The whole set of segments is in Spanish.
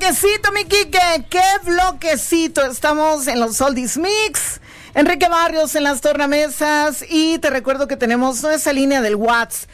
bloquecito, mi Quique, qué bloquecito. Estamos en los Oldies Mix. Enrique Barrios en las tornamesas. Y te recuerdo que tenemos nuestra línea del WhatsApp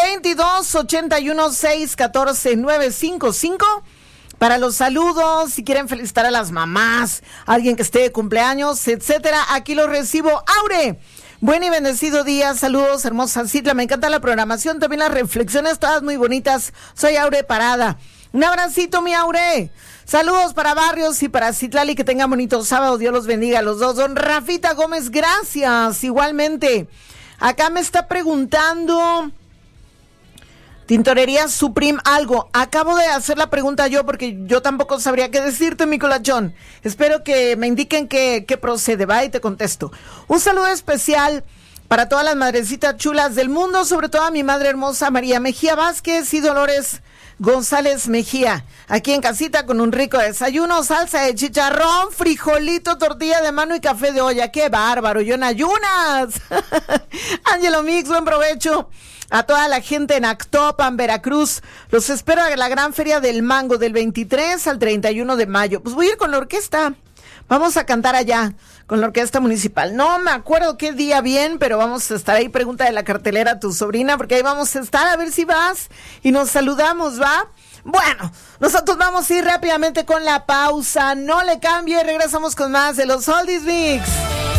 2281-614-955 para los saludos. Si quieren felicitar a las mamás, alguien que esté de cumpleaños, etcétera, aquí los recibo. Aure, buen y bendecido día. Saludos, hermosa Citla. Me encanta la programación, también las reflexiones, todas muy bonitas. Soy Aure Parada. Un abracito, mi Aure. Saludos para Barrios y para Citlali, que tengan bonito sábado. Dios los bendiga a los dos. Don Rafita Gómez, gracias. Igualmente. Acá me está preguntando Tintorería Supreme algo. Acabo de hacer la pregunta yo porque yo tampoco sabría qué decirte, mi colachón. Espero que me indiquen qué procede, va, y te contesto. Un saludo especial para todas las madrecitas chulas del mundo, sobre todo a mi madre hermosa María Mejía Vázquez y Dolores González Mejía, aquí en casita con un rico desayuno, salsa de chicharrón, frijolito, tortilla de mano y café de olla. ¡Qué bárbaro! Yo en ayunas. Ángelo Mix, buen provecho. A toda la gente en Actopan, Veracruz. Los espero a la gran feria del mango del 23 al 31 de mayo. Pues voy a ir con la orquesta. Vamos a cantar allá con la orquesta municipal. No me acuerdo qué día bien, pero vamos a estar ahí. Pregunta de la cartelera a tu sobrina, porque ahí vamos a estar, a ver si vas y nos saludamos, ¿va? Bueno, nosotros vamos a ir rápidamente con la pausa. No le cambie, regresamos con más de los Oldies Mix.